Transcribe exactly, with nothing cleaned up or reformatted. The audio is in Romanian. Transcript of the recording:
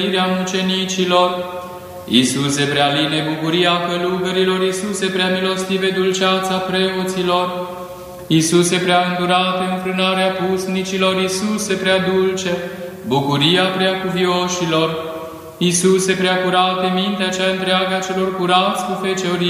mucenicilor. Iisuse prea line, bucuria călugărilor, Iisuse prea milostive, dulceața preoților. Iisuse prea îndurate, înfrânarea pusnicilor, Iisuse prea dulce, bucuria prea cuvioșilor. Iisuse prea curate, mintea cea întreagă a celor curați cu feciorie.